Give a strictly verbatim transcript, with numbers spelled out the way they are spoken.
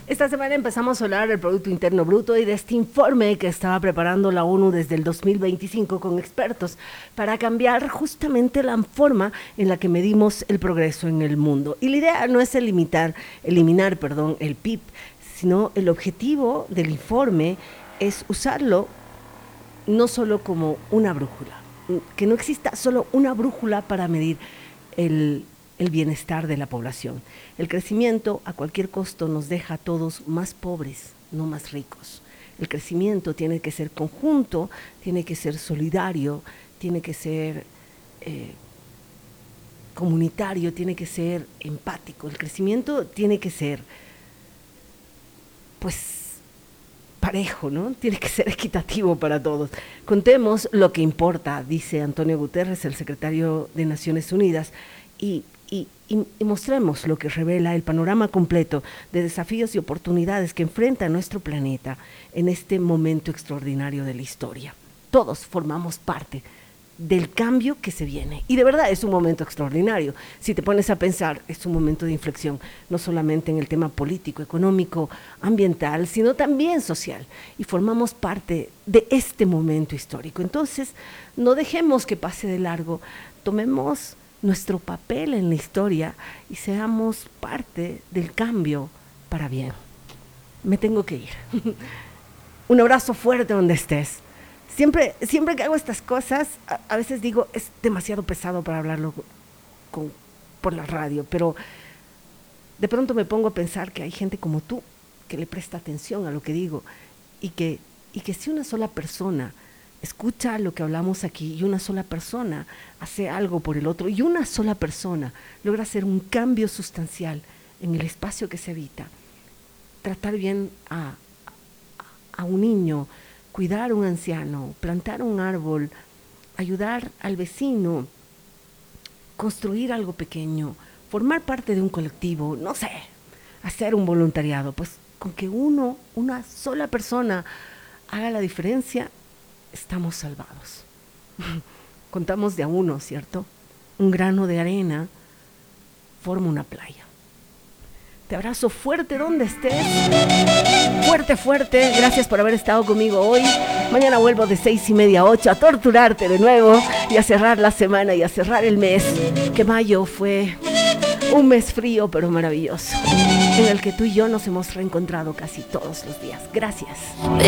Esta semana empezamos a hablar del Producto Interno Bruto y de este informe que estaba preparando la ONU desde el dos mil veinticinco con expertos para cambiar justamente la forma en la que medimos el progreso en el mundo. Y la idea no es eliminar, eliminar perdón, el P I B, sino el objetivo del informe es usarlo no solo como una brújula, que no exista solo una brújula para medir el el bienestar de la población. El crecimiento a cualquier costo nos deja a todos más pobres, no más ricos. El crecimiento tiene que ser conjunto, tiene que ser solidario, tiene que ser eh, comunitario, tiene que ser empático. El crecimiento tiene que ser, pues, parejo, ¿no? Tiene que ser equitativo para todos. Contemos lo que importa, dice Antonio Guterres, el secretario de Naciones Unidas, y Y, y, y mostremos lo que revela el panorama completo de desafíos y oportunidades que enfrenta nuestro planeta en este momento extraordinario de la historia. Todos formamos parte del cambio que se viene. Y de verdad es un momento extraordinario. Si te pones a pensar, es un momento de inflexión, no solamente en el tema político, económico, ambiental, sino también social. Y formamos parte de este momento histórico. Entonces, no dejemos que pase de largo. Tomemos nuestro papel en la historia y seamos parte del cambio para bien. Me tengo que ir. Un abrazo fuerte donde estés. Siempre, siempre que hago estas cosas, a, a veces digo, es demasiado pesado para hablarlo con, por la radio, pero de pronto me pongo a pensar que hay gente como tú que le presta atención a lo que digo y que, y que si una sola persona escucha lo que hablamos aquí y una sola persona hace algo por el otro y una sola persona logra hacer un cambio sustancial en el espacio que se habita, tratar bien a, a un niño, cuidar a un anciano, plantar un árbol, ayudar al vecino, construir algo pequeño, formar parte de un colectivo, no sé, hacer un voluntariado, pues con que uno, una sola persona haga la diferencia, estamos salvados. Contamos de a uno, ¿cierto? Un grano de arena forma una playa. Te abrazo fuerte donde estés. Fuerte, fuerte. Gracias por haber estado conmigo hoy. Mañana vuelvo de seis y media a ocho a torturarte de nuevo y a cerrar la semana y a cerrar el mes. Que mayo fue un mes frío pero maravilloso, en el que tú y yo nos hemos reencontrado casi todos los días. Gracias.